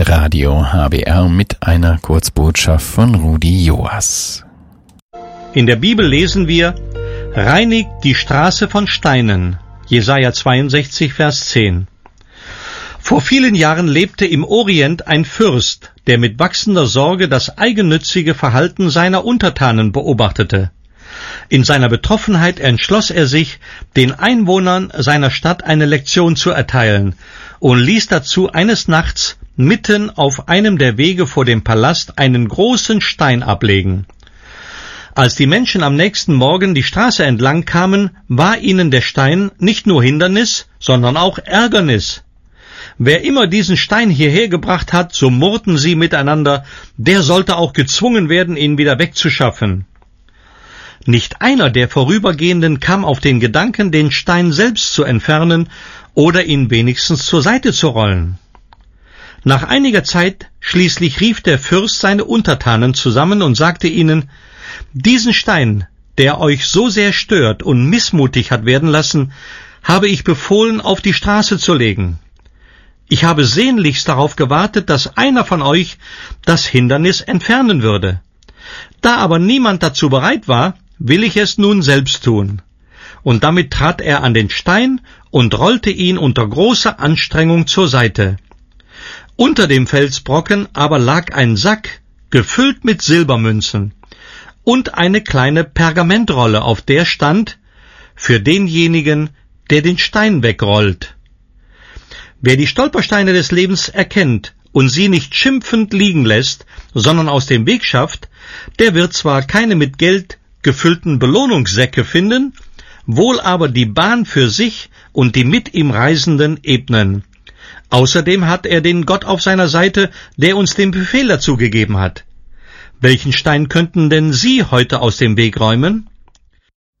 Radio HBR mit einer Kurzbotschaft von Rudi Joas. In der Bibel lesen wir: Reinigt die Straße von Steinen. Jesaja 62, Vers 10. Vor vielen Jahren lebte im Orient ein Fürst, der mit wachsender Sorge das eigennützige Verhalten seiner Untertanen beobachtete. In seiner Betroffenheit entschloss er sich, den Einwohnern seiner Stadt eine Lektion zu erteilen und ließ dazu eines Nachts mitten auf einem der Wege vor dem Palast einen großen Stein ablegen. Als die Menschen am nächsten Morgen die Straße entlang kamen, war ihnen der Stein nicht nur Hindernis, sondern auch Ärgernis. Wer immer diesen Stein hierher gebracht hat, so murrten sie miteinander, der sollte auch gezwungen werden, ihn wieder wegzuschaffen. Nicht einer der Vorübergehenden kam auf den Gedanken, den Stein selbst zu entfernen oder ihn wenigstens zur Seite zu rollen. Nach einiger Zeit schließlich rief der Fürst seine Untertanen zusammen und sagte ihnen: Diesen Stein, der euch so sehr stört und missmutig hat werden lassen, habe ich befohlen, auf die Straße zu legen. Ich habe sehnlichst darauf gewartet, dass einer von euch das Hindernis entfernen würde. Da aber niemand dazu bereit war, will ich es nun selbst tun. Und damit trat er an den Stein und rollte ihn unter großer Anstrengung zur Seite. Unter dem Felsbrocken aber lag ein Sack, gefüllt mit Silbermünzen, und eine kleine Pergamentrolle, auf der stand: Für denjenigen, der den Stein wegrollt. Wer die Stolpersteine des Lebens erkennt und sie nicht schimpfend liegen lässt, sondern aus dem Weg schafft, der wird zwar keine mit Geld gefüllten Belohnungssäcke finden, wohl aber die Bahn für sich und die mit ihm Reisenden ebnen. Außerdem hat er den Gott auf seiner Seite, der uns den Befehl dazu gegeben hat. Welchen Stein könnten denn Sie heute aus dem Weg räumen?